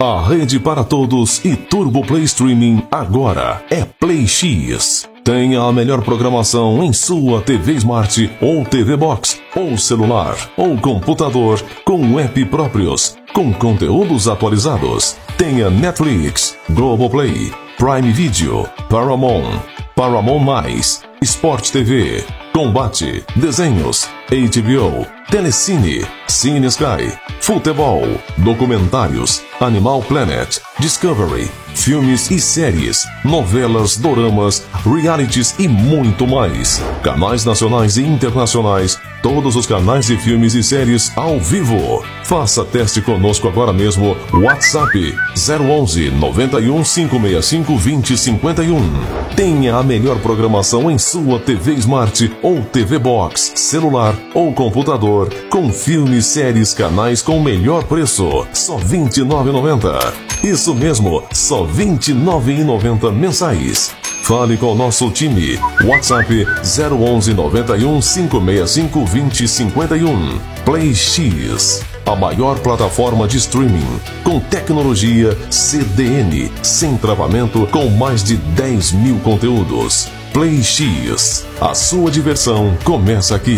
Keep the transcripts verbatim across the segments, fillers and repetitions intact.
A rede para todos e Turbo Play Streaming agora é Play X. Tenha a melhor programação em sua T V Smart ou T V Box, ou celular, ou computador, com app próprios, com conteúdos atualizados. Tenha Netflix, Globoplay, Prime Video, Paramount, Paramount Mais, Sport T V, Combate, Desenhos, H B O, Telecine, Cine Sky, Futebol, Documentários, Animal Planet, Discovery, filmes e séries, novelas, doramas, realities e muito mais. Canais nacionais e internacionais, todos os canais de filmes e séries ao vivo. Faça teste conosco agora mesmo. WhatsApp zero onze, noventa e um, cinco seis cinco, vinte, cinquenta e um. Tenha a melhor programação em sua T V Smart ou T V Box, celular ou computador, com filmes, séries, canais com o melhor preço, só vinte e nove reais e noventa centavos. Isso mesmo, só vinte e nove reais e noventa centavos mensais. Fale com o nosso time. WhatsApp zero onze, noventa e um, cinco seis cinco, vinte, cinquenta e um. Play X, a maior plataforma de streaming, com tecnologia C D N, sem travamento, com mais de dez mil conteúdos. Play X, a sua diversão começa aqui.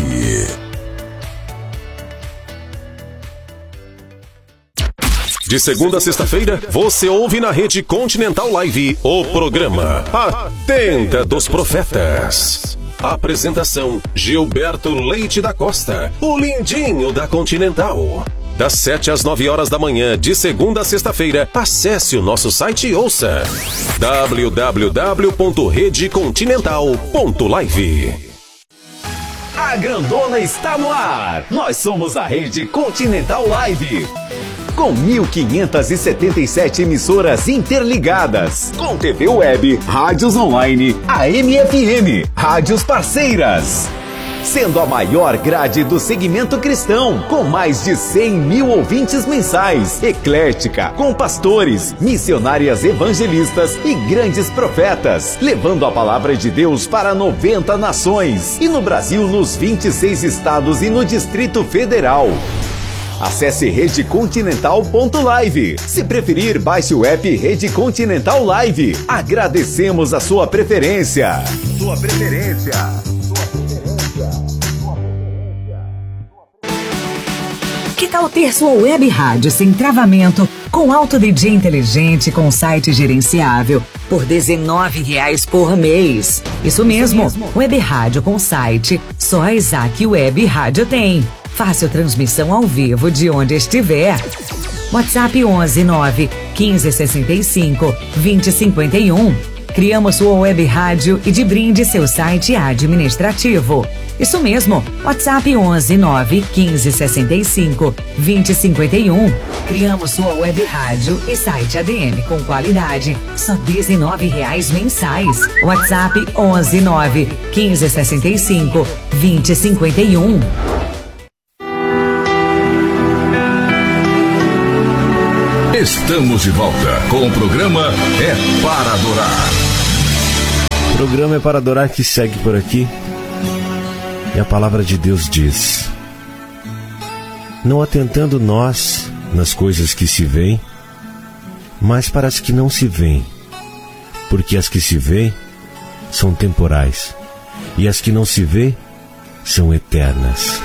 De segunda a sexta-feira, você ouve na Rede Continental Live o programa A Tenda dos Profetas. Apresentação: Gilberto Leite da Costa, o lindinho da Continental. Das sete às nove horas da manhã, de segunda a sexta-feira, acesse o nosso site e ouça w w w ponto rede continental ponto live. A grandona está no ar. Nós somos a Rede Continental Live. Com mil quinhentas e setenta e sete emissoras interligadas, com T V Web, rádios online, A M F M, rádios parceiras. Sendo a maior grade do segmento cristão, com mais de cem mil ouvintes mensais, eclética, com pastores, missionárias evangelistas e grandes profetas, levando a palavra de Deus para noventa nações, e no Brasil nos vinte e seis estados e no Distrito Federal. Acesse rede continental ponto live. Se preferir, baixe o app Rede Continental Live. Agradecemos a sua preferência. Sua preferência. Sua preferência. Sua preferência. Que tal ter sua web rádio sem travamento, com alto D J inteligente, com site gerenciável, por dezenove reais por mês? Isso mesmo, web rádio com site, só a Isaac Web Rádio tem. Fácil transmissão ao vivo de onde estiver. WhatsApp onze, nove, quinze, sessenta e cinco, vinte, cinquenta e um. Criamos sua web rádio e de brinde seu site administrativo. Isso mesmo, WhatsApp onze, nove, quinze, sessenta e cinco, vinte, cinquenta e um. Criamos sua web rádio e site A D M com qualidade, só dezenove reais mensais. WhatsApp onze, nove, quinze, sessenta e cinco, vinte, cinquenta e um. Estamos de volta com o programa É Para Adorar. O programa É Para Adorar que segue por aqui. E a palavra de Deus diz: não atentando nós nas coisas que se veem, mas para as que não se veem, porque as que se veem são temporais, e as que não se veem são eternas.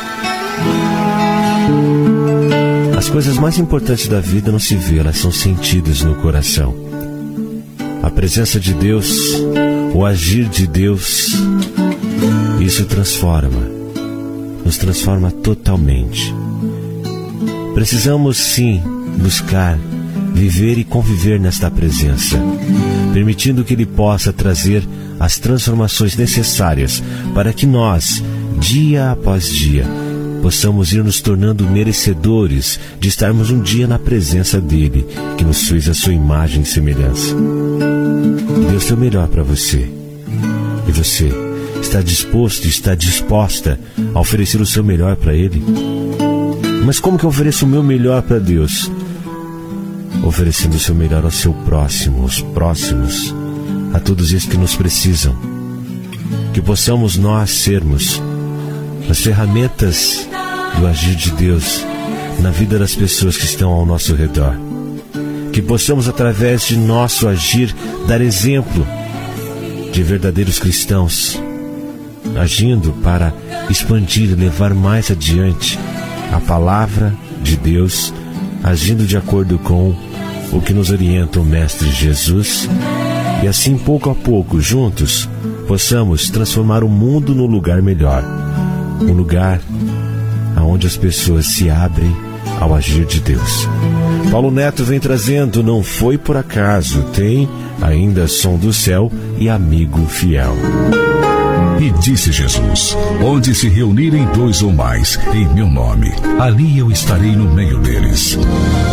As coisas mais importantes da vida não se vê, elas são sentidas no coração. A presença de Deus, o agir de Deus, isso transforma, nos transforma totalmente. Precisamos sim buscar, viver e conviver nesta presença, permitindo que Ele possa trazer as transformações necessárias para que nós, dia após dia, possamos ir nos tornando merecedores de estarmos um dia na presença dEle, que nos fez a sua imagem e semelhança. Deus tem o melhor para você. E você está disposto, está disposta a oferecer o seu melhor para Ele? Mas como que eu ofereço o meu melhor para Deus? Oferecendo o seu melhor ao seu próximo, aos próximos, a todos esses que nos precisam. Que possamos nós sermos as ferramentas do agir de Deus na vida das pessoas que estão ao nosso redor. que possamos, através de nosso agir, dar exemplo de verdadeiros cristãos, agindo para expandir e levar mais adiante a palavra de Deus, agindo de acordo com o que nos orienta o Mestre Jesus, e assim, pouco a pouco, juntos, possamos transformar o mundo num lugar melhor, um lugar onde as pessoas se abrem ao agir de Deus. Paulo Neto vem trazendo Não Foi Por Acaso, tem ainda Som do Céu e Amigo Fiel. E disse Jesus: onde se reunirem dois ou mais em meu nome, ali eu estarei no meio deles.